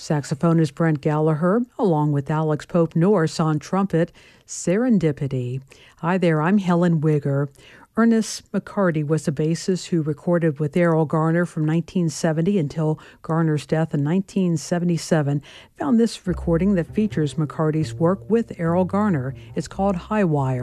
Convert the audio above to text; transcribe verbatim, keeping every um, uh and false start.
Saxophonist Brent Gallagher, along with Alex Pope Norse on trumpet, Serendipity. Hi there, I'm Helen Wigger. Ernest McCarty was a bassist who recorded with Erroll Garner from nineteen seventy until Garner's death in nineteen seventy-seven. Found this recording that features McCarty's work with Erroll Garner. It's called High Wire.